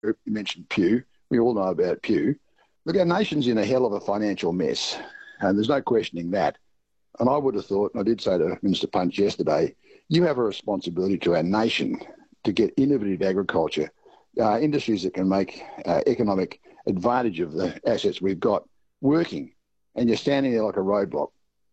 You mentioned Pew. We all know about Pew. Look, our nation's in a hell of a financial mess, and there's no questioning that. And I would have thought, and I did say to Minister Punch yesterday, you have a responsibility to our nation to get innovative agriculture, industries that can make economic advantage of the assets we've got working, and you're standing there like a roadblock.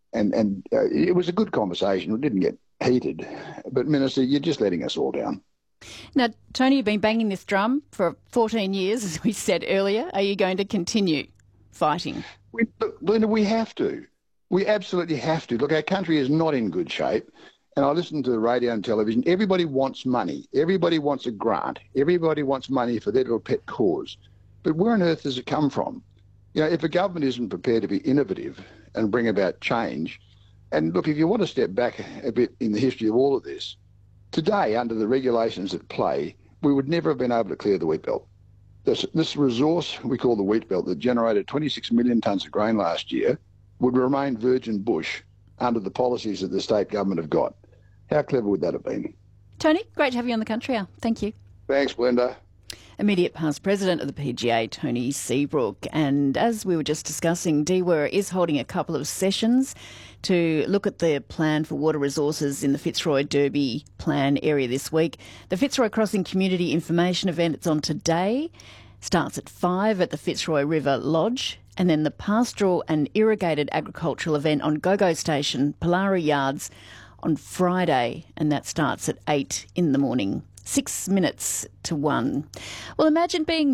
And it was a good conversation. It didn't get heated. But, Minister, you're just letting us all down. Now, Tony, you've been banging this drum for 14 years, as we said earlier. Are you going to continue fighting? Linda, we have to. We absolutely have to. Look, our country is not in good shape. And I listen to the radio and television. Everybody wants money. Everybody wants a grant. Everybody wants money for their little pet cause. But where on earth does it come from? You know, if a government isn't prepared to be innovative and bring about change, and look, if you want to step back a bit in the history of all of this, today, under the regulations at play, we would never have been able to clear the wheat belt. This resource we call the wheat belt that generated 26 million tonnes of grain last year would remain virgin bush under the policies that the state government have got. How clever would that have been? Tony, great to have you on the Country Hour. Thank you. Thanks, Belinda. Immediate past president of the PGA, Tony Seabrook. And as we were just discussing, DWER is holding a couple of sessions to look at the plan for water resources in the Fitzroy Derby plan area this week. The Fitzroy Crossing Community Information event, it's on today, starts at 5 at the Fitzroy River Lodge. And then the Pastoral and Irrigated Agricultural event on GoGo Station, Polari Yards, on Friday, and that starts at 8 in the morning. 6 minutes to 1. Well, imagine being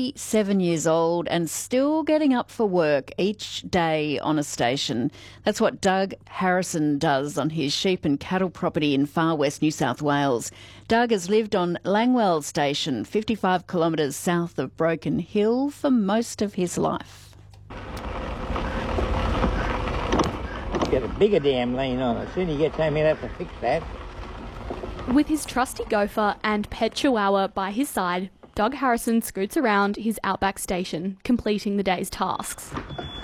97 years old and still getting up for work each day on a station. That's what Doug Harrison does on his sheep and cattle property in far west New South Wales. Doug has lived on Langwell Station, 55 kilometres south of Broken Hill, for most of his life. Get a bigger damn lean on it. Soon you get home, you'll have to fix that. With his trusty gopher and pet chihuahua by his side, Doug Harrison scoots around his outback station, completing the day's tasks.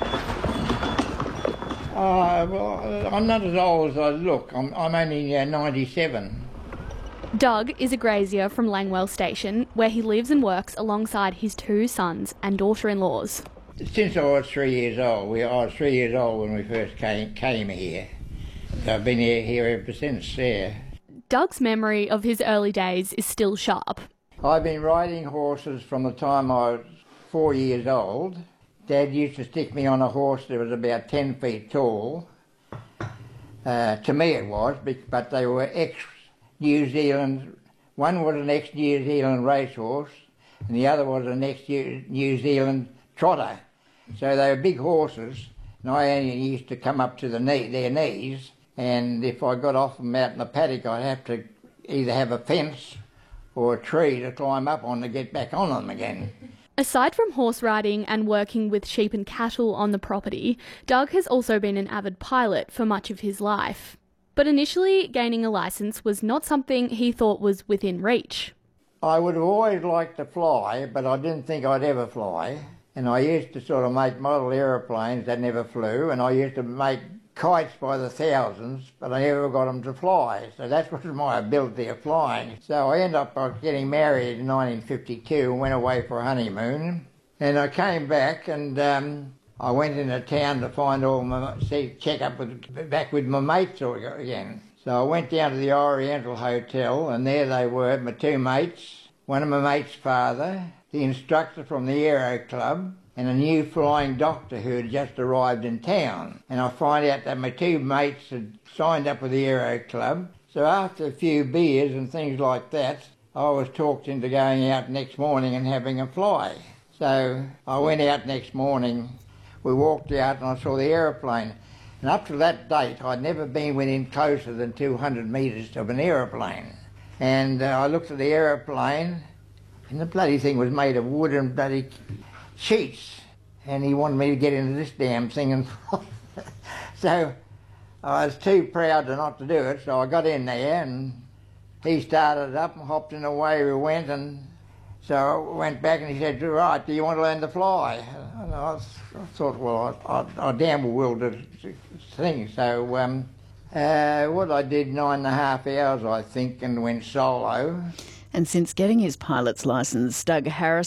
Well, I'm not as old as I look. I'm only 97. Doug is a grazier from Langwell Station, where he lives and works alongside his 2 sons and daughter-in-laws. Since I was 3 years old. I was 3 years old when we first came here. So I've been here ever since there. Doug's memory of his early days is still sharp. I've been riding horses from the time I was 4 years old. Dad used to stick me on a horse that was about 10 feet tall. To me it was, but they were ex-New Zealand. One was an ex-New Zealand racehorse and the other was an ex-New Zealand trotter. So they were big horses, and I only used to come up to their knees, and if I got off them out in the paddock, I'd have to either have a fence or a tree to climb up on to get back on them again. Aside from horse riding and working with sheep and cattle on the property, Doug has also been an avid pilot for much of his life. But initially, gaining a licence was not something he thought was within reach. I would have always liked to fly, but I didn't think I'd ever fly. And I used to sort of make model aeroplanes that never flew, and I used to make kites by the thousands, but I never got them to fly. So that was my ability of flying. So I ended up getting married in 1952 and went away for a honeymoon. And I came back and I went into town to find check up back with my mates again. So I went down to the Oriental Hotel, and there they were, my 2 mates, one of my mates' father, the instructor from the Aero Club, and a new flying doctor who had just arrived in town. And I find out that my 2 mates had signed up with the Aero Club. So after a few beers and things like that, I was talked into going out next morning and having a fly. So I went out next morning, we walked out and I saw the aeroplane. And up to that date, I'd never been within closer than 200 metres of an aeroplane. And I looked at the aeroplane, and the bloody thing was made of wood and bloody sheets. And he wanted me to get into this damn thing and so I was too proud not to do it, so I got in there and he started up and hopped in away we went, and so I went back and he said, right, do you want to learn to fly? And I thought, well, I damn well will do the thing. So what I did 9.5 hours, I think, and went solo. And since getting his pilot's licence, Doug Harris